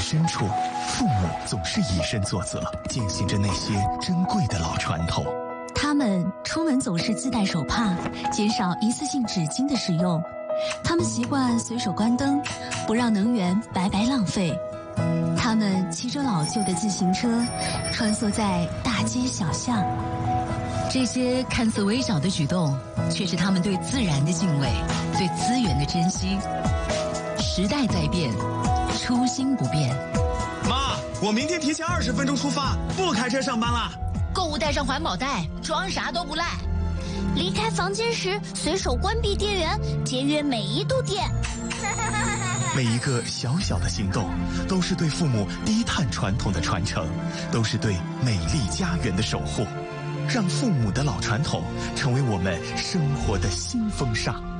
深处，父母总是以身作则，践行着那些珍贵的老传统。 他们出门总是自带手帕，减少一次性纸巾的使用。他们习惯随手关灯，不让能源白白浪费。他们骑着老旧的自行车，穿梭在大街小巷。 这些看似微小的举动，却是他们对自然的敬畏，对资源的珍惜。时代在变，初心不变。 妈，我明天提前20分钟出发，不开车上班了。 购物带上环保袋，装啥都不赖。 离开房间时，随手关闭电源，节约每一度电。 每一个小小的行动，都是对父母低碳传统的传承，都是对美丽家园的守护。让父母的老传统成为我们生活的新风尚。